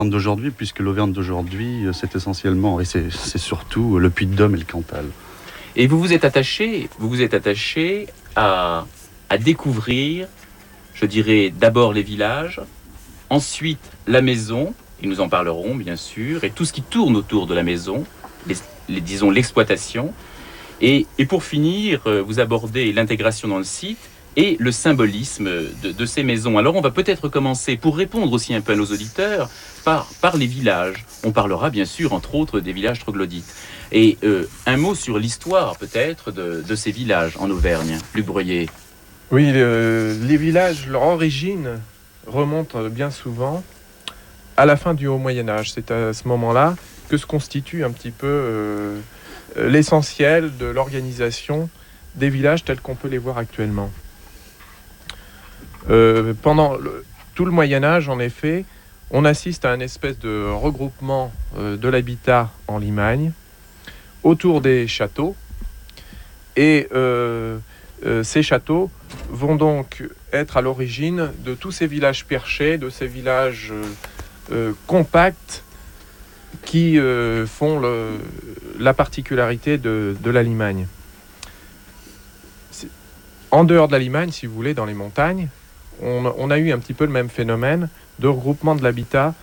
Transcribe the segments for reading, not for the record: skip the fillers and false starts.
d'aujourd'hui, puisque l'Auvergne d'aujourd'hui, c'est essentiellement, et c'est surtout le Puy-de-Dôme et le Cantal. Et vous vous êtes attaché à découvrir, je dirais, d'abord les villages, ensuite la maison, et nous en parlerons bien sûr, et tout ce qui tourne autour de la maison, disons l'exploitation. Et pour finir, vous abordez l'intégration dans le site et le symbolisme de ces maisons. Alors on va peut-être commencer, pour répondre aussi un peu à nos auditeurs, par les villages. On parlera bien sûr, entre autres, des villages troglodytes. Et un mot sur l'histoire peut-être de ces villages en Auvergne, Luc Breuillet. Oui, les villages, leur origine remonte bien souvent à la fin du Haut Moyen-Âge. C'est à ce moment-là que se constitue un petit peu l'essentiel de l'organisation des villages tels qu'on peut les voir actuellement. Pendant tout le Moyen-Âge, en effet, on assiste à une espèce de regroupement de l'habitat en Limagne autour des châteaux. Et ces châteaux vont donc être à l'origine de tous ces villages perchés, de ces villages compacts qui font la particularité de la Limagne. En dehors de la Limagne, si vous voulez, dans les montagnes, on a eu un petit peu le même phénomène de regroupement de l'habitat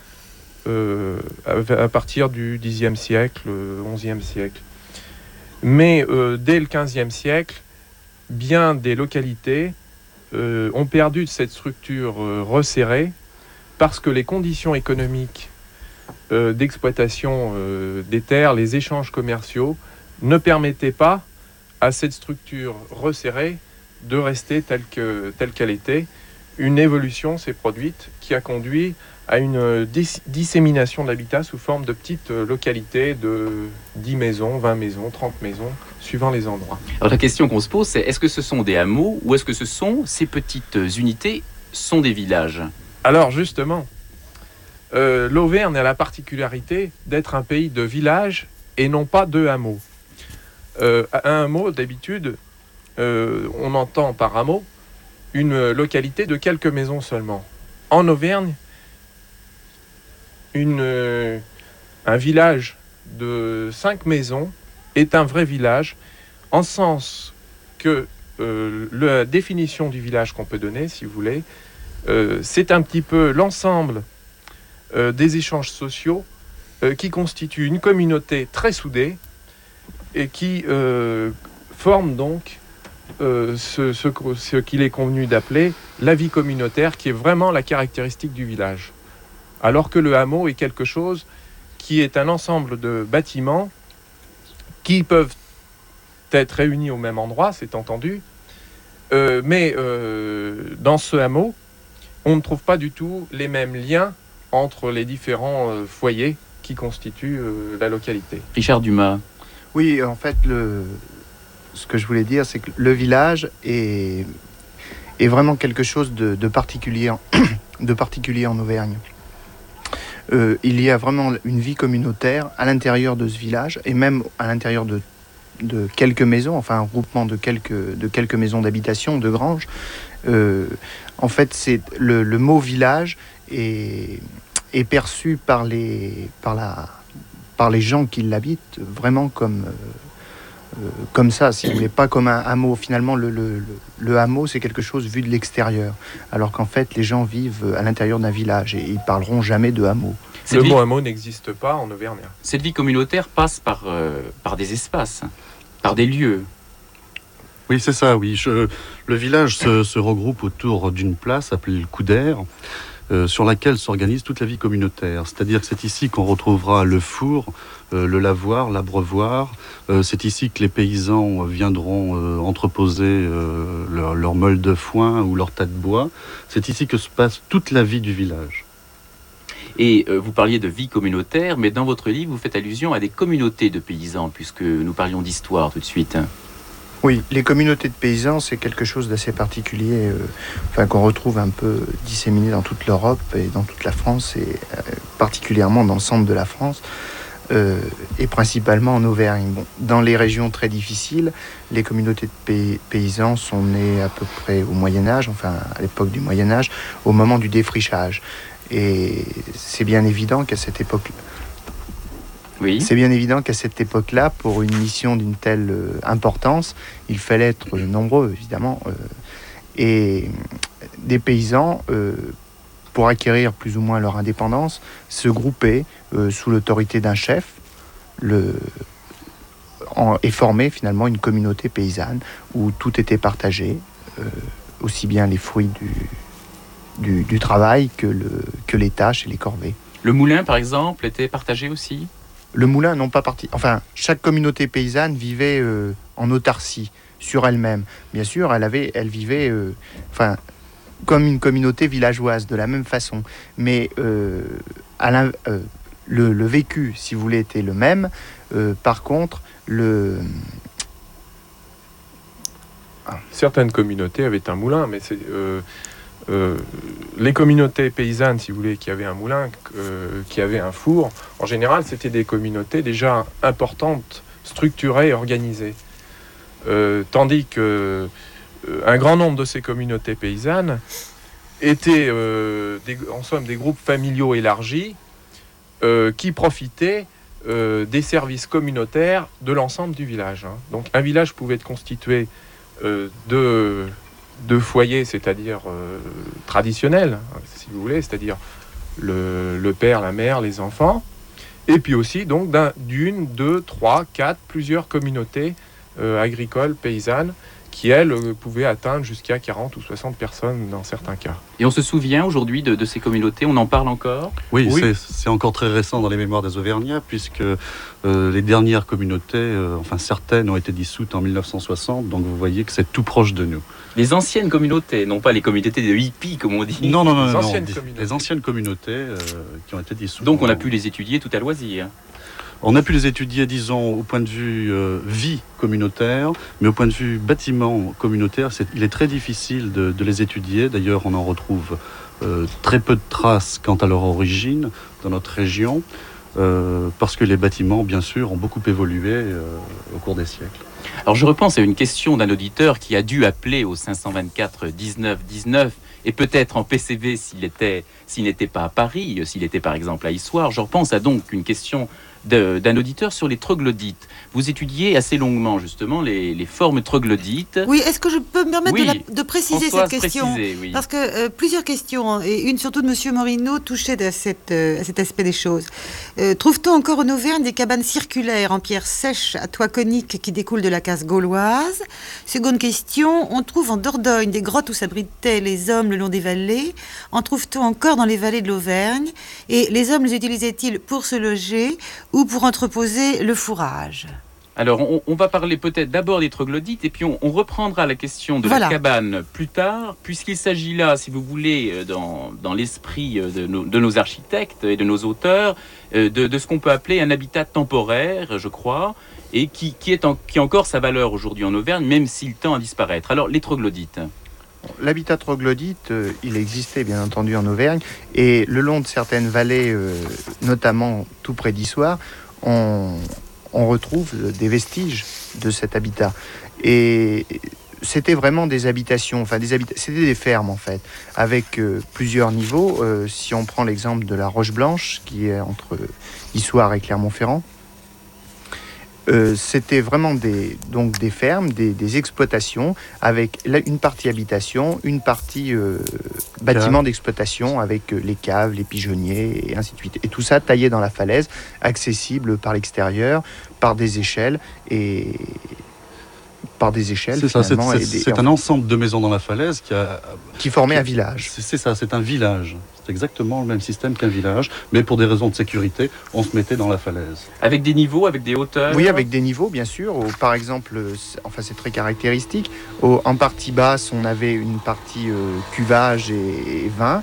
à partir du Xe siècle, XIe siècle. Mais dès le XVe siècle, bien des localités ont perdu de cette structure resserrée parce que les conditions économiques d'exploitation des terres, les échanges commerciaux, ne permettaient pas à cette structure resserrée de rester telle qu'elle était. Une évolution s'est produite qui a conduit à une dissémination de l'habitat sous forme de petites localités de 10 maisons, 20 maisons, 30 maisons, suivant les endroits. Alors la question qu'on se pose, c'est est-ce que ce sont des hameaux ou est-ce que ces petites unités sont des villages? Alors justement, l'Auvergne a la particularité d'être un pays de villages et non pas de hameaux. Un hameau, d'habitude, on entend par hameau une localité de quelques maisons seulement. En Auvergne, un village de 5 maisons est un vrai village, en sens que la définition du village qu'on peut donner, si vous voulez, c'est un petit peu l'ensemble des échanges sociaux qui constituent une communauté très soudée et qui forment donc ce qu'il est convenu d'appeler la vie communautaire, qui est vraiment la caractéristique du village. Alors que le hameau est quelque chose qui est un ensemble de bâtiments qui peuvent être réunis au même endroit, c'est entendu, mais dans ce hameau, on ne trouve pas du tout les mêmes liens entre les différents foyers qui constituent la localité. Richard Dumas. Oui, en fait, ce que je voulais dire, c'est que le village est vraiment quelque chose de particulier, de particulier en Auvergne. Il y a vraiment une vie communautaire à l'intérieur de ce village et même à l'intérieur de quelques maisons, enfin un groupement de quelques maisons d'habitation, de granges. En fait, c'est le mot village est perçu par les gens qui l'habitent vraiment comme ça, si vous voulez, pas comme un hameau. Finalement, le hameau, c'est quelque chose vu de l'extérieur, alors qu'en fait, les gens vivent à l'intérieur d'un village et ils parleront jamais de hameau. Le mot hameau n'existe pas en Auvergne. Cette vie communautaire passe par des espaces, par des lieux. Oui, c'est ça, oui. Le village se regroupe autour d'une place appelée le Couder, sur laquelle s'organise toute la vie communautaire. C'est-à-dire que c'est ici qu'on retrouvera le four, le lavoir, l'abreuvoir. C'est ici que les paysans viendront entreposer leur meule de foin ou leur tas de bois. C'est ici que se passe toute la vie du village. Et vous parliez de vie communautaire, mais dans votre livre, vous faites allusion à des communautés de paysans, puisque nous parlions d'histoire tout de suite. Oui, les communautés de paysans, c'est quelque chose d'assez particulier, qu'on retrouve un peu disséminé dans toute l'Europe et dans toute la France, et particulièrement dans le centre de la France, et principalement en Auvergne. Bon, dans les régions très difficiles, les communautés de paysans sont nées à peu près au Moyen-Âge, enfin à l'époque du Moyen-Âge, au moment du défrichage. Et c'est bien évident qu'à cette époque, Oui. c'est bien évident qu'à cette époque-là, pour une mission d'une telle importance, il fallait être nombreux, évidemment. Et des paysans, pour acquérir plus ou moins leur indépendance, se groupaient sous l'autorité d'un chef et formaient finalement une communauté paysanne où tout était partagé, aussi bien les fruits du travail que les tâches et les corvées. Le moulin, par exemple, était partagé aussi. Le moulin, non pas parti. Enfin, chaque communauté paysanne vivait en autarcie sur elle-même. Bien sûr, elle vivait, comme une communauté villageoise, de la même façon. Mais le vécu, si vous voulez, était le même. Par contre, Certaines communautés avaient un moulin, mais les communautés paysannes, si vous voulez, qui avaient un moulin, qui avaient un four, en général, c'était des communautés déjà importantes, structurées et organisées. Tandis que un grand nombre de ces communautés paysannes étaient en somme des groupes familiaux élargis qui profitaient des services communautaires de l'ensemble du village. Donc un village pouvait être constitué de foyers, c'est-à-dire traditionnels, si vous voulez, c'est-à-dire le père, la mère, les enfants, et puis aussi donc d'une, deux, trois, quatre, plusieurs communautés agricoles, paysannes, qui, elles, pouvaient atteindre jusqu'à 40 ou 60 personnes dans certains cas. Et on se souvient aujourd'hui de ces communautés, on en parle encore? Oui, Oui. c'est encore très récent dans les mémoires des Auvergnats, puisque les dernières communautés, certaines ont été dissoutes en 1960, donc vous voyez que c'est tout proche de nous. Les anciennes communautés, non pas les communautés de hippies, comme on dit. Non, Les anciennes communautés qui ont été dissoutes. Donc on a pu les étudier tout à loisir. On a pu les étudier, disons, au point de vue vie communautaire, mais au point de vue bâtiment communautaire, il est très difficile de les étudier. D'ailleurs, on en retrouve très peu de traces quant à leur origine dans notre région, parce que les bâtiments, bien sûr, ont beaucoup évolué au cours des siècles. Alors je repense à une question d'un auditeur qui a dû appeler au 524 19 19 et peut-être en PCV s'il n'était pas à Paris, s'il était par exemple à Issoire. Je repense à donc une question d'un auditeur sur les troglodytes. Vous étudiez assez longuement justement les formes troglodytes. Oui, est-ce que je peux me permettre Oui, de préciser Françoise, cette question précisez, oui. Parce que plusieurs questions, et une surtout de M. Morino, touchaient à cet aspect des choses. Trouve-t-on encore en Auvergne des cabanes circulaires en pierre sèche à toit conique qui découlent de la case gauloise? Seconde question, on trouve en Dordogne des grottes où s'abritaient les hommes le long des vallées. En trouve-t-on encore dans les vallées de l'Auvergne? Et les hommes les utilisaient-ils pour se loger ou pour entreposer le fourrage? Alors, on va parler peut-être d'abord des troglodytes et puis on reprendra la question de la cabane plus tard, puisqu'il s'agit là, si vous voulez, dans l'esprit de nos architectes et de nos auteurs, de ce qu'on peut appeler un habitat temporaire, je crois, et qui a encore sa valeur aujourd'hui en Auvergne, même s'il tend à disparaître. Alors, les troglodytes. L'habitat troglodyte, il existait bien entendu en Auvergne, et le long de certaines vallées, notamment tout près d'Issoire, on retrouve des vestiges de cet habitat. Et c'était vraiment des habitations, c'était des fermes en fait, avec plusieurs niveaux. Si on prend l'exemple de la Roche Blanche, qui est entre Issoire et Clermont-Ferrand, c'était vraiment des fermes, des exploitations, avec une partie habitation, une partie bâtiment d'exploitation, avec les caves, les pigeonniers, et ainsi de suite. Et tout ça taillé dans la falaise, accessible par l'extérieur, par des échelles, C'est ça, c'est un ensemble de maisons dans la falaise qui formait un village. C'est ça, c'est un village. C'est exactement le même système qu'un village, mais pour des raisons de sécurité, on se mettait dans la falaise. Avec des niveaux, avec des hauteurs? Oui, avec des niveaux, bien sûr. Par exemple, c'est très caractéristique. En partie basse, on avait une partie cuvage et vin.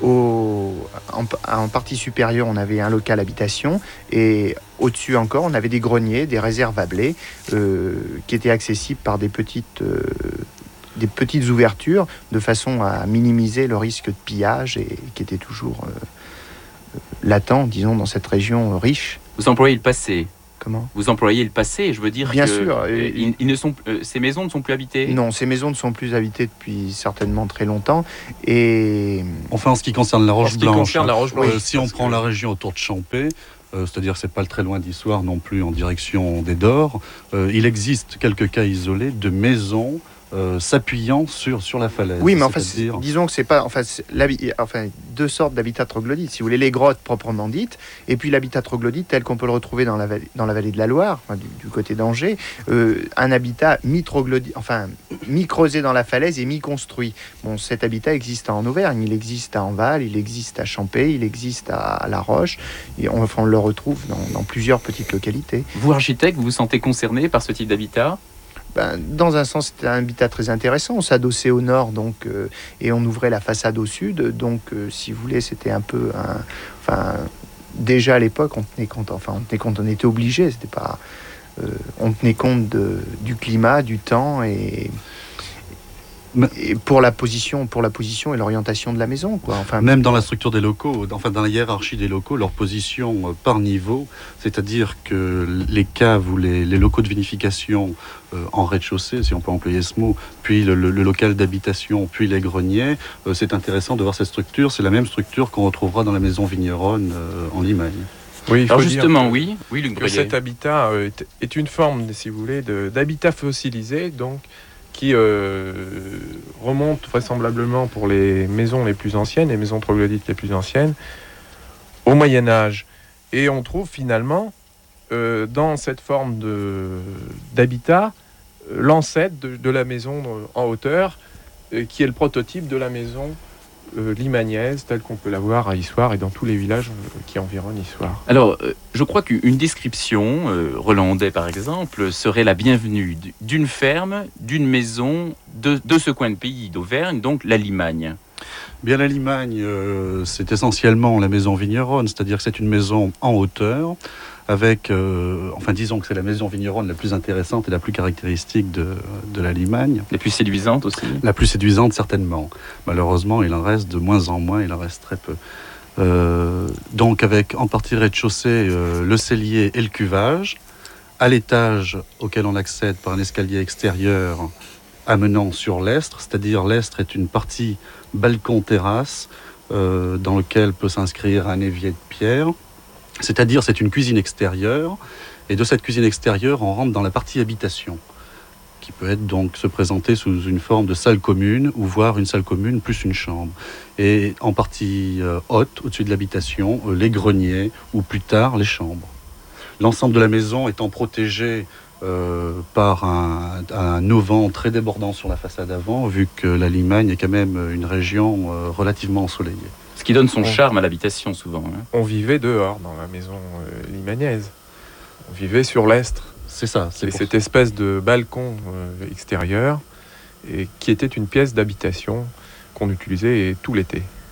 En partie supérieure, on avait un local habitation, et au-dessus encore, on avait des greniers, des réserves à blé, qui étaient accessibles par des petites ouvertures, de façon à minimiser le risque de pillage, et qui était toujours latent, disons, dans cette région riche. Vous employez le passé. Comment ? Vous employez le passé, je veux dire Bien que sûr. ces maisons ne sont plus habitées. Non, ces maisons ne sont plus habitées depuis certainement très longtemps. Et Enfin, en ce qui concerne la En ce Roche qui Blanche, concerne la Roche Blanche, si on parce prend que- la région autour de Champé, c'est-à-dire c'est pas très loin d'Issoire non plus en direction des Dors, il existe quelques cas isolés de maisons s'appuyant sur la falaise. oui, mais enfin, C'est-à-dire- disons que c'est pas, deux sortes d'habitats troglodytes. Si vous voulez, les grottes proprement dites, et puis l'habitat troglodyte tel qu'on peut le retrouver dans la vallée de la Loire, enfin, du côté d'Angers, un habitat mi-troglodyte, enfin mi-creusé dans la falaise et mi-construit. Bon, cet habitat existe en Auvergne, il existe à Enval, il existe à Champé, il existe à La Roche, et on le retrouve dans plusieurs petites localités. Vous, architecte, vous vous sentez concerné par ce type d'habitat? Dans un sens, c'était un habitat très intéressant. On s'adossait au nord, donc, et on ouvrait la façade au sud. Donc, si vous voulez, c'était un peu déjà à l'époque, on tenait compte, on était obligé. C'était pas, on tenait compte du climat, du temps et pour la position et l'orientation de la maison, quoi. Enfin, Même dans la structure des locaux, dans la hiérarchie des locaux, leur position par niveau, c'est-à-dire que les caves ou les locaux de vinification en rez-de-chaussée, si on peut employer ce mot, puis le local d'habitation, puis les greniers, c'est intéressant de voir cette structure. C'est la même structure qu'on retrouvera dans la maison vigneronne en Limagne. Oui, il faut Alors dire justement, que- oui, Luc que Breillet. cet habitat est une forme, si vous voulez, d'habitat fossilisé, donc qui remonte vraisemblablement pour les maisons les plus anciennes, les maisons troglodytes les plus anciennes, au Moyen-Âge. Et on trouve finalement, dans cette forme d'habitat, l'ancêtre de la maison en hauteur, qui est le prototype de la maison limagnaise, telle qu'on peut la voir à Issoire et dans tous les villages qui environnent Issoire. Alors, je crois qu'une description, Roland Ondet par exemple, serait la bienvenue d'une ferme, d'une maison, de ce coin de pays d'Auvergne, donc la Limagne. Bien, la Limagne, c'est essentiellement la maison vigneronne, c'est-à-dire que c'est une maison en hauteur, avec, disons que c'est la maison vigneronne la plus intéressante et la plus caractéristique de la Limagne. La plus séduisante aussi. La plus séduisante, certainement. Malheureusement, il en reste de moins en moins, il en reste très peu. Donc, avec en partie rez-de-chaussée le cellier et le cuvage, à l'étage auquel on accède par un escalier extérieur amenant sur l'estre, c'est-à-dire l'estre est une partie balcon-terrasse dans lequel peut s'inscrire un évier de pierre. C'est-à-dire, c'est une cuisine extérieure, et de cette cuisine extérieure, on rentre dans la partie habitation, qui peut être donc se présenter sous une forme de salle commune, ou voire une salle commune plus une chambre. Et en partie haute, au-dessus de l'habitation, les greniers, ou plus tard, les chambres. L'ensemble de la maison étant protégé par un auvent très débordant sur la façade avant, vu que la Limagne est quand même une région relativement ensoleillée. Ce qui donne son charme à l'habitation souvent. Hein. On vivait dehors dans la maison limagnaise. On vivait sur l'estre. C'est ça. C'est cette espèce de balcon extérieur et qui était une pièce d'habitation qu'on utilisait tout l'été.